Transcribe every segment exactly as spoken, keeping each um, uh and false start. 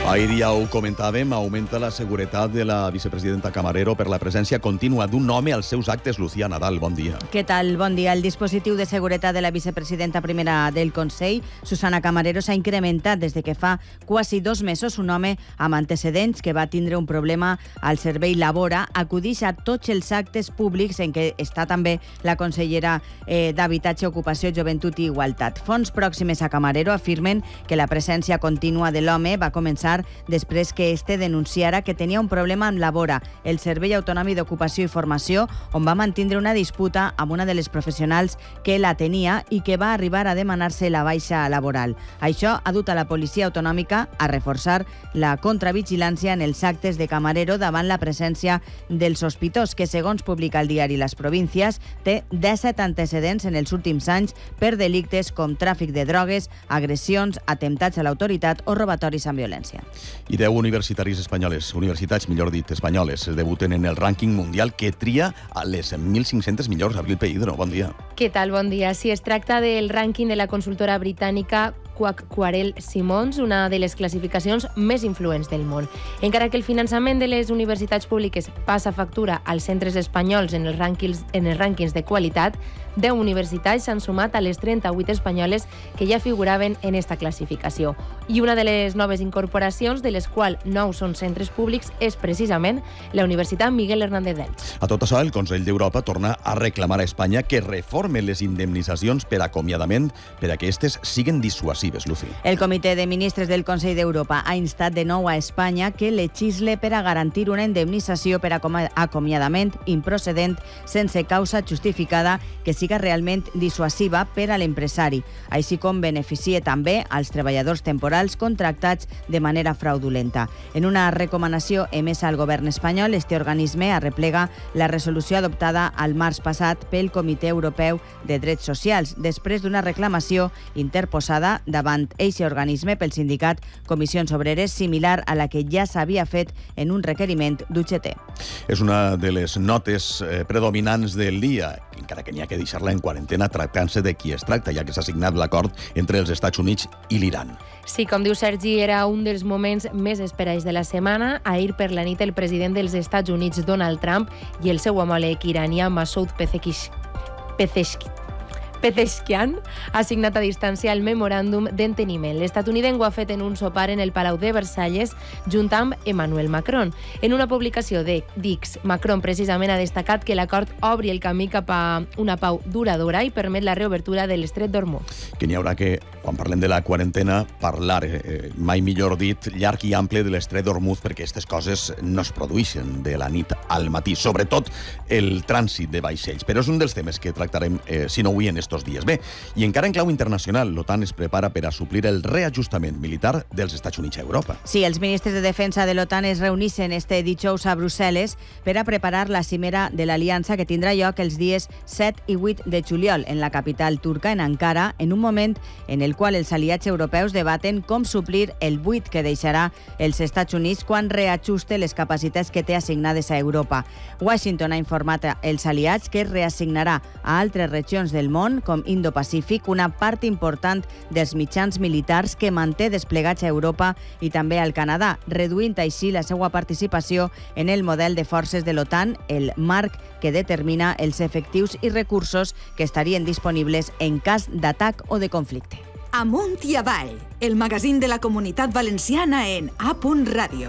Ahir ja ho comentàvem, augmenta la seguretat de la vicepresidenta Camarero per la presència contínua d'un home als seus actes. Lucía Nadal, bon dia. Què tal? Bon dia. El dispositiu de seguretat de la vicepresidenta primera del Consell, Susana Camarero, s'ha incrementat des de que fa quasi dos mesos. Un home amb antecedents que va tindre un problema al servei Labora acudix a tots els actes públics en què està també la consellera eh, d'Habitatge, Ocupació, Joventut i Igualtat. Fonts pròximes a Camarero afirmen que la presència contínua de l'home va començar després que este denunciara que tenia un problema amb Labora, el Servei Autonòmic d'Ocupació i Formació, on va mantindre una disputa amb una de les professionals que la tenia i que va arribar a demanar-se la baixa laboral. Això ha dut a la policia autonòmica a reforçar la contravigilància en els actes de Camarero davant la presència del sospitós, que segons publica el diari Las Provincias té disset antecedents en els últims anys per delictes com tràfic de drogues, agressions, atemptats a l'autoritat o robatoris amb violència. I deu universitaris espanyoles, universitats, millor dit, espanyoles, debuten en el rànquing mundial que tria a les mil cinc-centes millors. Abril Peïdro, bon dia. Què tal? Bon dia. Si es tracta del rànquing de la consultora britànica Quacquarell Simons, una de les classificacions més influents del món. Encara que el finançament de les universitats públiques passa factura als centres espanyols en els rànquings, en els rànquings de qualitat, deu universitats s'han sumat a les trenta-vuit espanyoles que ja figuraven en esta classificació. I una de les noves incorporacions, de les quals nou són centres públics, és precisament la Universitat Miguel Hernández d'Elx. A tot això, el Consell d'Europa torna a reclamar a Espanya que reforme les indemnitzacions per acomiadament per a que aquestes siguen dissuasives. El Comitè de Ministres del Consell d'Europa ha instat de nou a Espanya que legisle per a garantir una indemnització per acomiadament improcedent sense causa justificada que siga realment dissuasiva per a l'empresari, així com beneficie també als treballadors temporals contractats de manera fraudulenta. En una recomanació emesa al govern espanyol, este organisme arreplega la resolució adoptada al març passat pel Comitè Europeu de Drets Socials, després d'una reclamació interposada davant eixe organisme pel sindicat Comissions Obreres, similar a la que ja s'havia fet en un requeriment d'U G T. És una de les notes eh, predominants del dia, encara que n'hi ha que deixar-la en quarantena tractant-se de qui es tracta, ja que s'ha signat l'acord entre els Estats Units i l'Iran. Sí, com diu Sergi, era un dels moments més esperats de la setmana. Ahir per la nit el president dels Estats Units, Donald Trump, i el seu homòleg iranià, Masoud Pezeshkian, Pezeshkian ha signat a distància el memoràndum d'enteniment. L'estatunidenc ho ha fet en un sopar en el Palau de Versalles junt amb Emmanuel Macron. En una publicació de Dix, Macron precisament ha destacat que l'acord obri el camí cap a una pau duradora i permet la reobertura de l'estret d'Hormuz. Que n'hi haurà que, quan parlem de la quarantena, parlar, eh, mai millor dit, llarg i ample de l'estret d'Hormuz, perquè aquestes coses no es produeixen de la nit al matí, sobretot el trànsit de vaixells. Però és un dels temes que tractarem, eh, si no avui, en estos dies. Bé, i encara en clau internacional, l'OTAN es prepara per a suplir el reajustament militar dels Estats Units a Europa. Sí, els ministres de defensa de l'OTAN es reunixen este dijous a Brussel·les per a preparar la cimera de l'aliança que tindrà lloc els dies set i vuit de juliol en la capital turca, en Ankara, en un moment en el qual els aliats europeus debaten com suplir el buit que deixarà els Estats Units quan reajuste les capacitats que té assignades a Europa. Washington ha informat als aliats que reassignarà a altres regions del món, com Indo-Pacífic, una part important dels mitjans militars que manté desplegats a Europa i també al Canadà, reduint així la seva participació en el model de forces de l'OTAN, el marc que determina els efectius i recursos que estarien disponibles en cas d'atac o de conflicte. Amunt i avall, el magazín de la Comunitat Valenciana en A. Radio.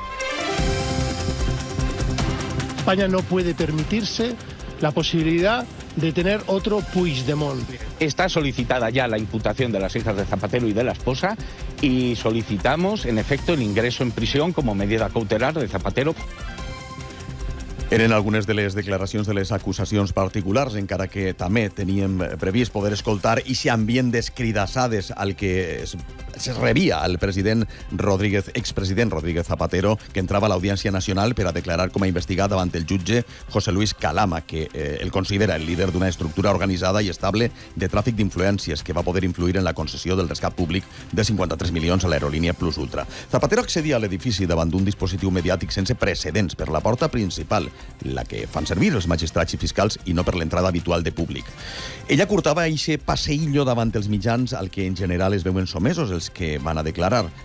España no puede permitirse la posibilidad de tener otro Puigdemont. Está solicitada ya la imputación de las hijas de Zapatero y de la esposa y solicitamos, en efecto, el ingreso en prisión como medida cautelar de Zapatero. Eren algunes de les declaracions de les acusacions particulars, encara que també teníem previst poder escoltar i si ambient descridassades al que es, es rebia el president Rodríguez, expresident Rodríguez Zapatero, que entrava a l'Audiència Nacional per a declarar com a investigat davant el jutge José Luis Calama, que eh, el considera el líder d'una estructura organitzada i estable de tràfic d'influències que va poder influir en la concessió del rescat públic de cinquanta-tres milions a l'aerolínia Plus Ultra. Zapatero accedia a l'edifici davant d'un dispositiu mediàtic sense precedents per la porta principal, la que fan servir els magistrats i fiscals i no per l'entrada habitual de públic. Ella curtava eixe passeillo davant els mitjans al que en general es veuen somesos els que van a declarar.